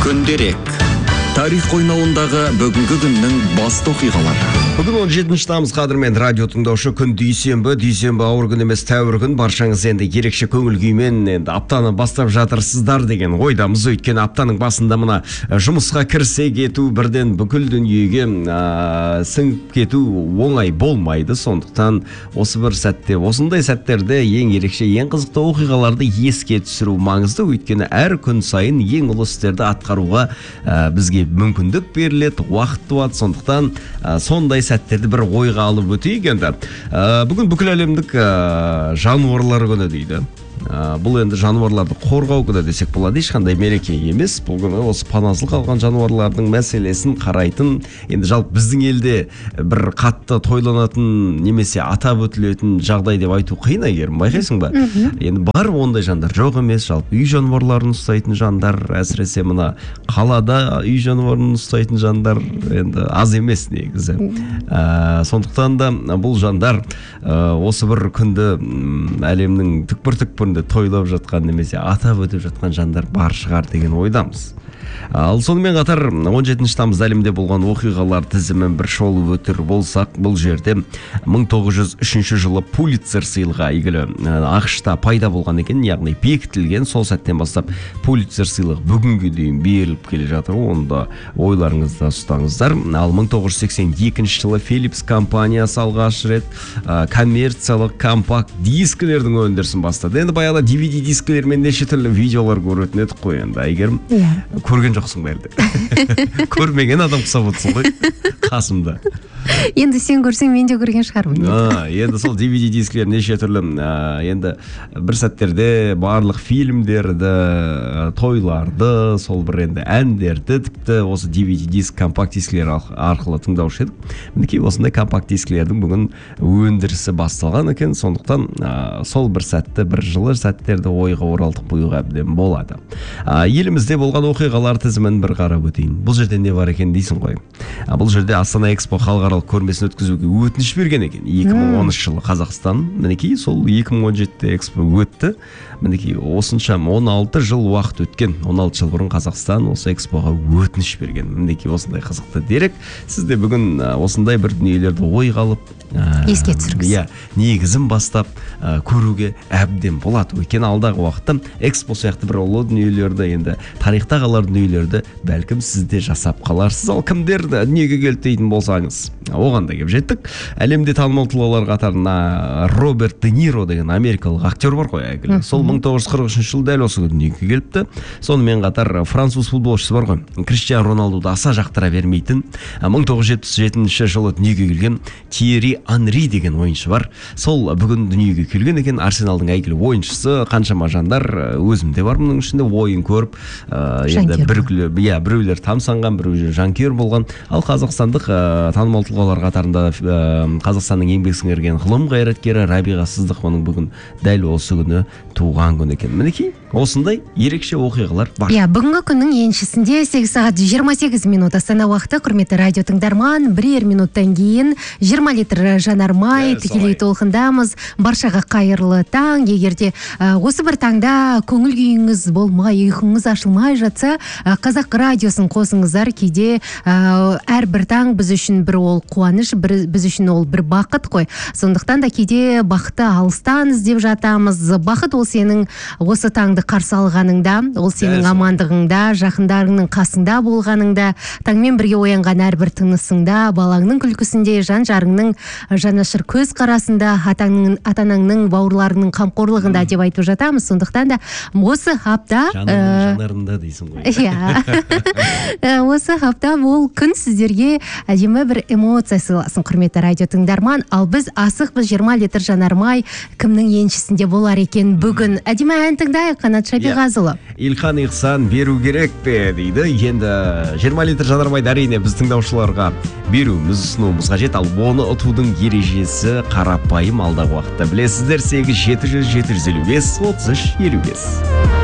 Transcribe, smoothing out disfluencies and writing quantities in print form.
Күнделік. Тарих қойнауындағы бүгінгі күннің басты оқиғалары. Бүгін 17 тамыз қадірмен радио тыңдаушы күн дүйсенбі ауыр күн емес тәуір күн. Баршаңыз енді ерекше көңіл күймен енді аптаны бастап жатырсыздар деген ойдамыз. Өйткені аптаның басында мына жұмысқа кірісе кету, бірден бүкіл дүниеге сіңіп кету оңай болмайды. Сондықтан осы бір сәтте, осындай сәттерде ең ерекше, ең қызықты оқиғаларды еске түсіру маңызды. Өйткені әр күн сайын ең ұлы істерді атқаруға бізге мүмкіндік беріледі, уақыт туады. Сондықтан сондай сәттерді бір ойға алып өтейік енді. Бүгін бүкіл әлемдік жануарлар күні дейді. Бұл енді жануарларды қорғау күні десек болады, ешқандай мереке емес. Бұл күні осы панасыз қалған жануарлардың мәселесін қарайтын, енді жалпы біздің елде бір қатты тойланатын немесе атап өтілетін жағдай деп айту қиын, Әйгерім, байқайсың ба? Енді бар ондай жандар, жоқ емес. Жалпы үй жануарларын ұстайтын жандар, әсіресе мына қалада үй жануарын ұстайтын жандар енді аз емес негізі. Сондықтан да бұл жандар осы бір күнді әлемнің түкпір-түкпірінде тойлап жатқан немесе атап өтіп жатқан жандар бар шығар деген ойдамыз. Ал сонымен қатар 17 тамыз әлемде болған оқиғалар тізімін бір шолып өтер болсақ, бұл жерде 1903 жылы Пулитцер сыйлығы әйгілі ақш-та пайда болған екен, яғни бекітілген. Сол сәттен бастап Пулитцер сыйлығы бүгінге дейін беріліп келе жатыр. Онда ойларыңызда ұстаңыздар. Ал 1982 жылы Philips компаниясы алғаш рет коммерциялық компакт дискілердің өндірісін бастады. Енді баяғыда DVD дискілермен неше түрлі видеолар көретін едік қой енді, Әйгерім. Көрген жоқсың бәрді. Көрмеген адам құсап отырсың ғой қасымда. Енді сен көрсең, мен де көрген шығармын. Енді сол DVD дисклер неше түрлі, енді бір сәттерде барлық фильмдерді, тойларды, сол бір енді әндерді тіпті осы DVD диск, компакт дисклер арқылы тыңдаушы едік. Мінекей осындай компакт дисклердің бүгін өндірісі басталған екен. Сондықтан сол бір сәтті, бір жылы сәттерді ойға оралтып қоюға әбден болады. Елімізде болған оқиғалар тізімін бір қарап өтейін. Бұл жерде не бар екен дейсің ғой. Бұл жерде Астана Экспо халықаралық көрмесін өткізуге өтініш берген екен. 2013 жылы Қазақстан, мінекей сол 2017-те Экспо өтті. Мінекей осынша 16 жыл уақыт өткен. 16 жыл бұрын Қазақстан осы Экспоға өтініш берген. Мінекей осындай қызықты дерек. Сіз де бүгін осындай бір дүниелерді ойға алып, еске түсіріңіз. Негізін бастап көруге әбден болады. Өйткені алдағы уақытта Экспо сияқты бір ұлы дүниелерді, енді тарихта қалар дүниелерді бәлкім сіз де жасап қаларсыз. Ал кімдерді дүниеге келді дейтін болсаңыз, оған да кеп жеттік. Әлемде танымал тұлғалар қатарына Роберт Де Ниро деген америкалық актер бар ғой, әйгілі. Сол 1943 жылы дәл осы дүниеге келіпті. Сонымен қатар француз футболшысы бар ғой, Криштиану Роналдуды аса жақтыра бермейтін 1977 жылы дүниеге келген Тьерри Анри деген ойыншы бар. Сол бүгін дүниеге келген екен. Арсеналдың әйгілі ойыншысы. Қаншама жандар, өзімде бар мұның ішінде, ойын көріп, енді біреулер тамсанған, біреулер жанкүйер болған. Ал қазақстандық танымал тұлғалар қатарында Қазақстанның еңбек сіңірген ғылым қайраткері Рабиға Сыздықованың бүгін дәл осы күні туған күн екен. Мінекей осындай ерекше оқиғалар бар. Бүгінгі күннің еншісінде 8 сағат 28 минут Астана уақыты. Құрметті радио тыңдарман, бірер минуттан кейін 20 литр жанармай тікелей толқындамыз. Баршаға қайырлы таң. Егерде осы бір таңда көңіл күйіңіз болмай, ұйқыңыз ашылмай жатса, Қазақ радиосын қосыңыздар. Кейде әрбір таң біз үшін бір ол қуаныш, біз үшін ол бір бақыт қой. Сондықтан да кейде бақытты алыстан іздеп жатамыз. Бақыт ол сенің осы таңды қарсы алғаныңда, ол сенің амандығыңда, жақындарыңның қасыңда болғаныңда, таңмен бірге оянған әрбір тынысыңда, балаңның күлкісінде, жан-жарыңның жанашыр көз қарасында, ата-анаңның бауырларының қамқорлығында деп айтып жатамыз. Сондықтан да осы апта жанарында дейсің ғой. Осы апта бұл күн сіздерге әдемі бір эмоция сыйласын, құрметті радио тыңдарман. Ал біз асықпыз, 20 литр жанармай кімнің еншісінде болар екен бүгін. Әдемі ән тыңдайық, Қанат Шапиғазұлы. Илхан Ихсан беру керек пе дейді. Енді 20 литр жанармайды әрине біз тыңдаушыларға беруіміз, ұсынуымыз қажет. Ал оны ұтудың ережесі қарапайым. Алдағы уақытта білесіздер, 8 700 755 33 55.